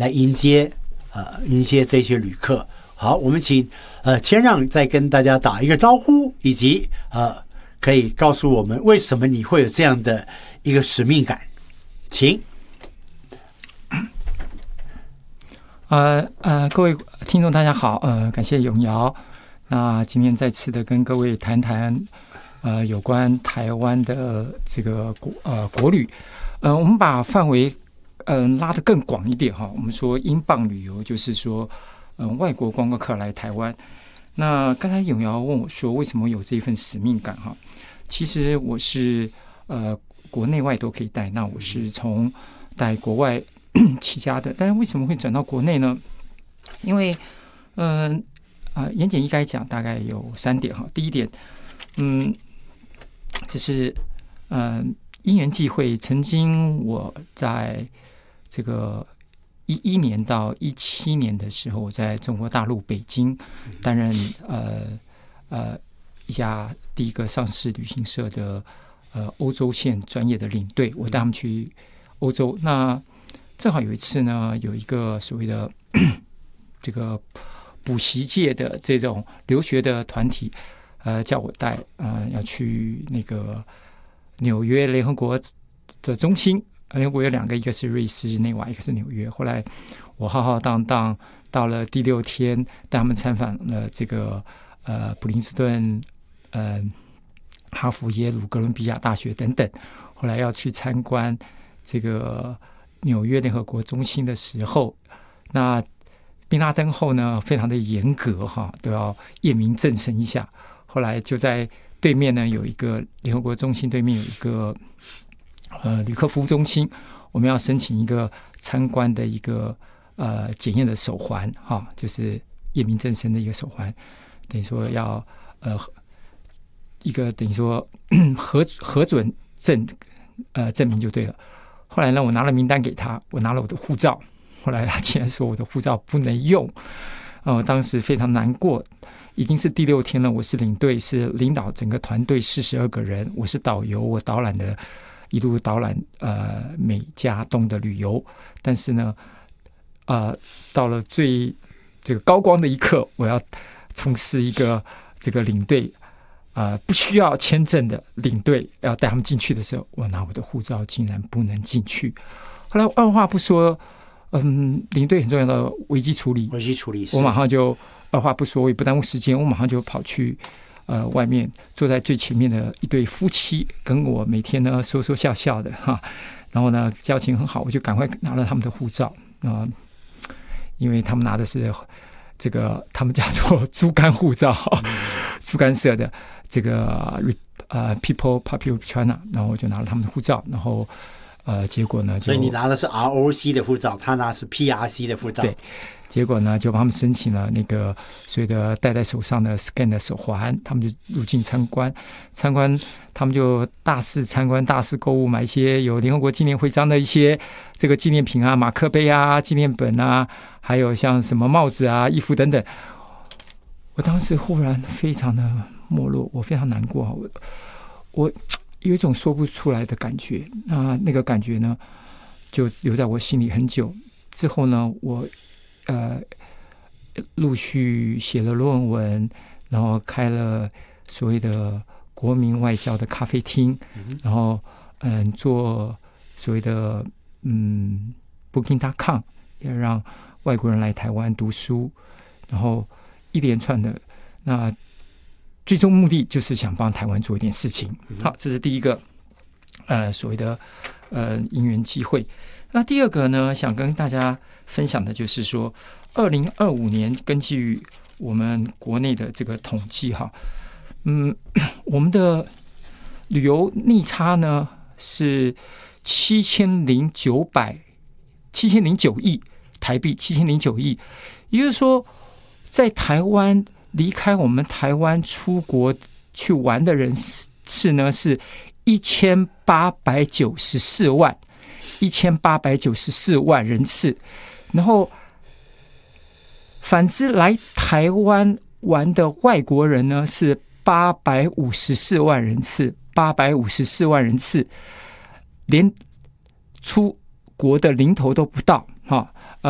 来迎接这些旅客。好，我们请谦让再跟大家打一个招呼，以及可以告诉我们为什么你会有这样的一个使命感，请。 各位听众大家好，感谢永尧。那今天再次的跟各位谈谈有关台湾的这个国旅。我们把范围拉得更广一点哈。我们说英镑旅游，就是说外国观光客来台湾。那刚才永尧问我说，为什么有这份使命感哈？其实我是国内外都可以带，那我是从带国外起家的，但是为什么会转到国内呢？因为言简意赅讲，大概有3点哈。第一点，就是因缘际会，曾经我在这个2011年到2017年的时候，我在中国大陆北京担任一家第一个上市旅行社的欧洲线专业的领队，我带他们去欧洲。那正好有一次呢，有一个所谓的这个补习界的这种留学的团体，叫我带要去那个纽约联合国的中心。联合国有2个，一个是瑞士日内瓦，一个是纽约。后来我浩浩荡荡到了第6天，带他们参访了这个普林斯顿、哈佛、耶鲁、哥伦比亚大学等等。后来要去参观这个纽约联合国中心的时候，那宾拉登后呢，非常的严格哈，都要验明正身一下。后来就在对面呢，有一个联合国中心对面有一个旅客服务中心，我们要申请一个参观的一个检验的手环哈，就是验明正身的一个手环，等于说要一个等于说核准证明就对了。后来呢，我拿了名单给他，我拿了我的护照，后来他竟然说我的护照不能用，当时非常难过。已经是第6天了，我是领队，是领导整个团队42个人，我是导游，我导览的一路导览美加东的旅游。但是呢，到了最这个高光的一刻，我要从事一个这个领队不需要签证的领队，要带他们进去的时候，我拿我的护照竟然不能进去。后来二话不说，领队很重要的危机处理，我马上就二话不说，我也不耽误时间，我马上就跑去外面坐在最前面的一对夫妻，跟我每天呢说说笑笑的哈，然后呢交情很好，我就赶快拿了他们的护照因为他们拿的是这个他们叫做猪肝护照，猪肝社的这个People Popular China， 然后我就拿了他们的护照，然后结果呢， 所以你拿的是 ROC 的护照，他拿的是 PRC 的护照。 对，结果呢，就帮他们申请了那个所谓的戴在手上的 scan 的手环，他们就入境参观，他们就大肆参观、大肆购物，买一些有联合国纪念徽章的一些这个纪念品啊、马克杯啊、纪念本啊，还有像什么帽子啊、衣服等等。我当时忽然非常的没落，我非常难过，我有一种说不出来的感觉，那个感觉呢，就留在我心里很久。之后呢，我陆续写了论文，然后开了所谓的国民外交的咖啡厅，然后做所谓的Booking.com， 也让外国人来台湾读书，然后一连串的那。最终目的就是想帮台湾做一点事情。好，这是第一个所谓的因缘际会。那第二个呢，想跟大家分享的就是说，2025年根据我们国内的这个统计哈，我们的旅游逆差呢是7009亿台币，7009亿，也就是说，在台湾。离开我们台湾出国去玩的人次呢是1894万人次，然后反之来台湾玩的外国人呢是854万人次，连出国的零头都不到。